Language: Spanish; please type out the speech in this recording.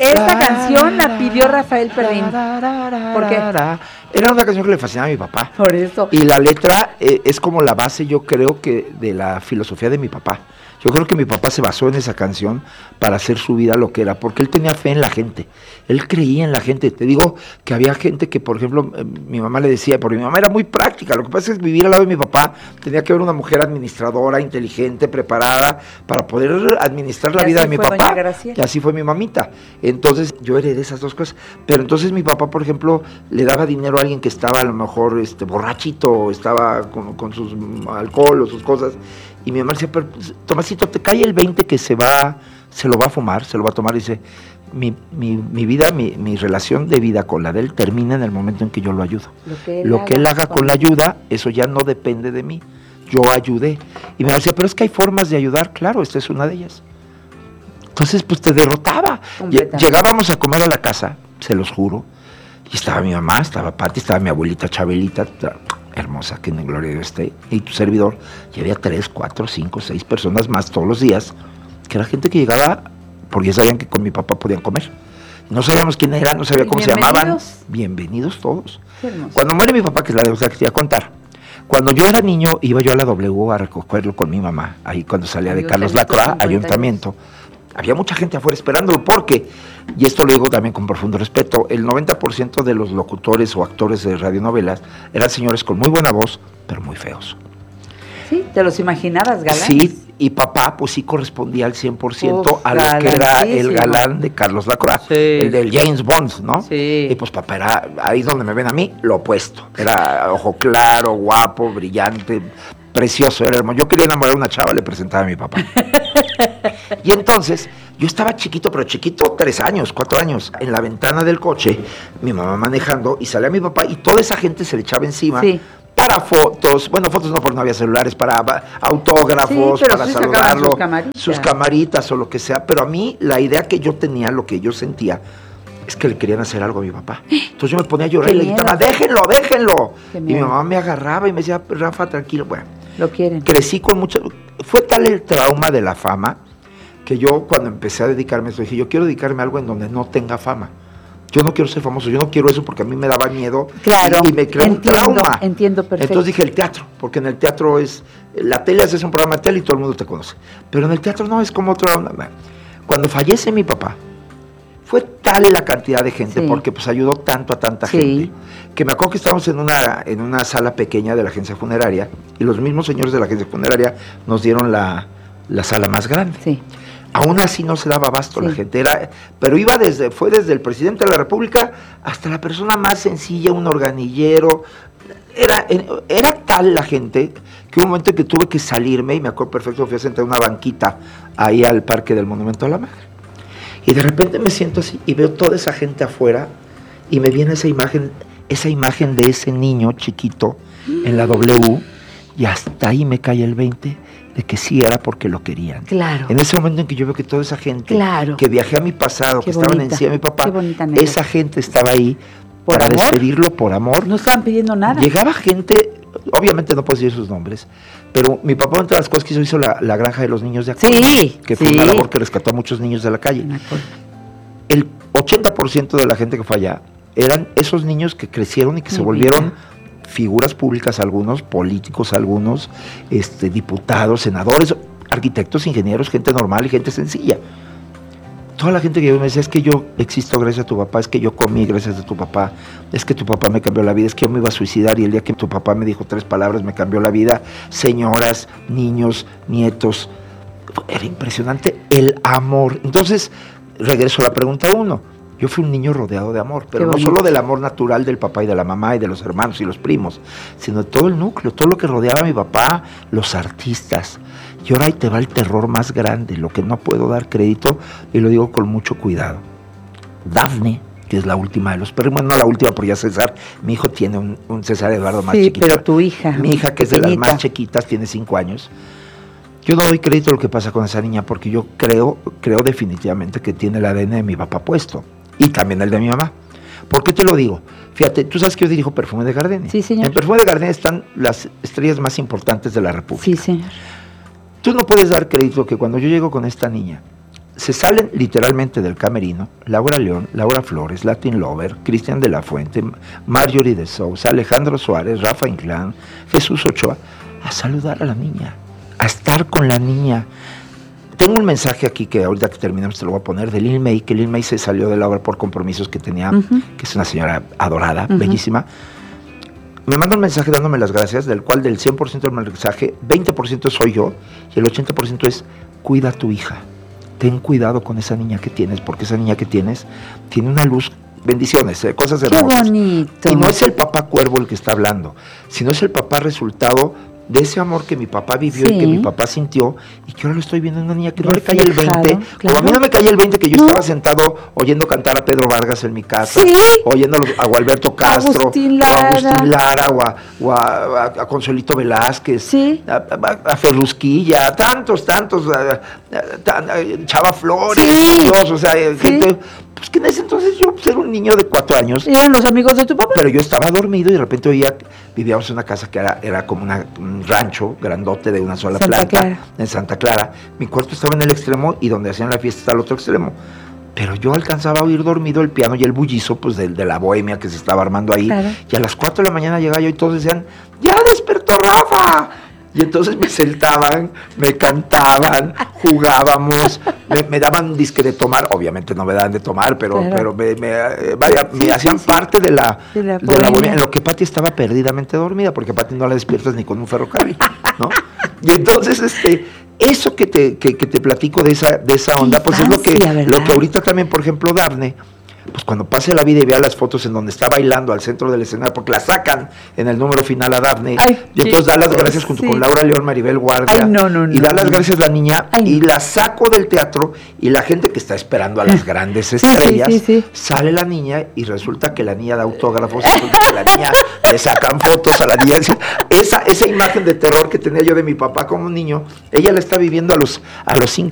Esta canción la pidió Rafael Perrín. ¿Por qué? Era una canción que le fascinaba a mi papá. Por eso. Y la letra es como la base, yo creo que de la filosofía de mi papá. Yo creo que mi papá se basó en esa canción para hacer su vida lo que era, porque él tenía fe en la gente, él creía en la gente. Te digo que había gente que, por ejemplo, mi mamá le decía, porque mi mamá era muy práctica, lo que pasa es que vivir al lado de mi papá tenía que haber una mujer administradora, inteligente, preparada, para poder administrar la vida de mi papá. Y así fue mi mamita. Entonces yo heredé esas dos cosas, pero entonces mi papá, por ejemplo, le daba dinero a alguien que estaba a lo mejor borrachito, estaba con sus alcohol o sus cosas, y mi mamá decía, pero Tomasito, te cae el 20 que se lo va a fumar, se lo va a tomar. Y dice, mi vida, mi relación de vida con la de él termina en el momento en que yo lo ayudo. Lo que él haga con la ayuda, eso ya no depende de mí. Yo ayudé. Y me decía, pero es que hay formas de ayudar. Claro, esta es una de ellas. Entonces, pues te derrotaba. Llegábamos a comer a la casa, se los juro, y estaba mi mamá, estaba Pati, estaba mi abuelita Chabelita, hermosa, que en gloria de Dios esté, y tu servidor, y había 3, 4, 5, 6 personas más todos los días, que era gente que llegaba, porque ya sabían que con mi papá podían comer. No sabíamos quién era, no sabía cómo se llamaban. Bienvenidos todos. Cuando muere mi papá, que es la deuda que te iba a contar, cuando yo era niño, iba yo a la W a recogerlo con mi mamá, ahí cuando salía de Carlos Lacroix, ayuntamiento. Había mucha gente afuera esperándolo porque, y esto lo digo también con profundo respeto, el 90% de los locutores o actores de radionovelas eran señores con muy buena voz, pero muy feos. Sí, ¿te los imaginabas galán? Sí, y papá pues sí correspondía al 100% a lo que era el galán de Carlos Lacroix, el del James Bond, ¿no? Sí. Y pues papá era, ahí donde me ven a mí, lo opuesto. Era ojo claro, guapo, brillante, precioso, era hermoso. Yo quería enamorar a una chava, le presentaba a mi papá. Y entonces, yo estaba chiquito, pero chiquito, 3 años, 4 años, en la ventana del coche, mi mamá manejando, y salía mi papá, y toda esa gente se le echaba encima para fotos, bueno, fotos no, porque no había celulares, para autógrafos, para saludarlo, sus camaritas o lo que sea, pero a mí la idea que yo tenía, lo que yo sentía, es que le querían hacer algo a mi papá. Entonces yo me ponía a llorar y le gritaba, déjenlo. Y mi mamá me agarraba y me decía, Rafa, tranquilo, bueno. Lo quieren. Crecí con mucho, fue tal el trauma de la fama, que yo cuando empecé a dedicarme a esto, dije, yo quiero dedicarme a algo en donde no tenga fama. Yo no quiero ser famoso, yo no quiero eso porque a mí me daba miedo. Claro, y me creó un trauma. Entiendo perfecto. Entonces dije el teatro, porque en el teatro la tele haces un programa de tele y todo el mundo te conoce. Pero en el teatro no, es como otra onda. Cuando fallece mi papá, fue tal la cantidad de gente, porque pues ayudó tanto a tanta gente, que me acuerdo que estábamos en una sala pequeña de la agencia funeraria, y los mismos señores de la agencia funeraria nos dieron la sala más grande. Sí. Aún así no se daba abasto la gente, pero fue desde el presidente de la República hasta la persona más sencilla, un organillero. Era tal la gente que hubo un momento en que tuve que salirme, y me acuerdo perfecto, fui a sentar en una banquita ahí al Parque del Monumento a la Madre. Y de repente me siento así y veo toda esa gente afuera y me viene esa imagen de ese niño chiquito en la W, y hasta ahí me cae el 20 de que sí era porque lo querían. Claro. En ese momento en que yo veo que toda esa gente que viajé a mi pasado, que estaban encima de mi papá, esa gente estaba ahí para despedirlo por amor. No estaban pidiendo nada. Llegaba gente, obviamente no puedo decir sus nombres, pero mi papá, entre las cosas que hizo la granja de los niños de Acuña, que fue una labor que rescató a muchos niños de la calle. El 80% de la gente que fue allá eran esos niños que crecieron y que se volvieron figuras públicas, algunos políticos, algunos diputados, senadores, arquitectos, ingenieros, gente normal y gente sencilla. Toda la gente que yo me decía, es que yo existo gracias a tu papá, es que yo comí gracias a tu papá, es que tu papá me cambió la vida, es que yo me iba a suicidar y el día que tu papá me dijo 3 palabras me cambió la vida. Señoras, niños, nietos, era impresionante el amor. Entonces, regreso a la pregunta 1. Yo fui un niño rodeado de amor, pero no solo del amor natural del papá y de la mamá y de los hermanos y los primos, sino de todo el núcleo, todo lo que rodeaba a mi papá, los artistas. Y ahora ahí te va el terror más grande, lo que no puedo dar crédito, y lo digo con mucho cuidado. Dafne, que es la última de los perros, bueno, no la última, porque ya César, mi hijo tiene un César Eduardo más chiquito. Sí, pero tu hija. Mi hija, que es de las más chiquitas, tiene 5 años. Yo no doy crédito a lo que pasa con esa niña, porque yo creo definitivamente que tiene el ADN de mi papá puesto. Y también el de mi mamá. ¿Por qué te lo digo? Fíjate, tú sabes que yo dirijo Perfume de Gardenia. Sí, señor. En Perfume de Gardenia están las estrellas más importantes de la República. Sí, señor. Tú no puedes dar crédito que cuando yo llego con esta niña, se salen literalmente del camerino Laura León, Laura Flores, Latin Lover, Cristian de la Fuente, Marjorie de Sousa, Alejandro Suárez, Rafa Inclán, Jesús Ochoa, a saludar a la niña, a estar con la niña. Tengo un mensaje aquí que ahorita que terminemos te lo voy a poner, de Lil May, que Lil May se salió de la obra por compromisos que tenía, que es una señora adorada, bellísima. Me manda un mensaje dándome las gracias, del cual del 100% del mensaje, 20% soy yo y el 80% es: cuida a tu hija, ten cuidado con esa niña que tienes, porque esa niña que tienes tiene una luz. Bendiciones, cosas hermosas. Qué bonito. Y no es el papá cuervo el que está hablando, sino es el papá resultado de ese amor que mi papá vivió y que mi papá sintió, y que ahora lo estoy viendo en una niña que no le cae el 20, como a mí no me cae el 20 que yo estaba sentado oyendo cantar a Pedro Vargas en mi casa, oyendo a Gualberto Castro, Agustín Lara, o a Consuelito Velázquez, a Ferrusquilla, tantos, Chava Flores, Dios, o sea, gente, pues que en ese entonces yo era un niño de 4 años. ¿Eran los amigos de tu papá? Pero yo estaba dormido y de repente vivíamos en una casa que era como un rancho grandote de una sola planta en Santa Clara. Mi cuarto estaba en el extremo y donde hacían la fiesta está al otro extremo. Pero yo alcanzaba a oír dormido el piano y el bullizo pues de la bohemia que se estaba armando ahí. Claro. Y a las 4 de la mañana llegaba yo y todos decían: ¡ya despertó Rafa! Y entonces me sentaban, me cantaban, jugábamos, me daban disque de tomar, obviamente no me daban de tomar, pero me hacían parte de la bohemia, en lo que Pati estaba perdidamente dormida, porque a Pati no la despiertas ni con un ferrocarril, ¿no? Y entonces eso que te platico de esa onda, pues es lo que ahorita también, por ejemplo, Dafne, pues cuando pase la vida y vea las fotos en donde está bailando al centro del escenario, porque la sacan en el número final a Dafne, y entonces da las gracias junto con Laura León, Maribel Guardia, y da las gracias la niña, y la saco del teatro, y la gente que está esperando a las grandes estrellas, sale la niña, y resulta que la niña da autógrafos, resulta que la niña le sacan fotos a la niña. Esa imagen de terror que tenía yo de mi papá como un niño, ella la está viviendo a los 5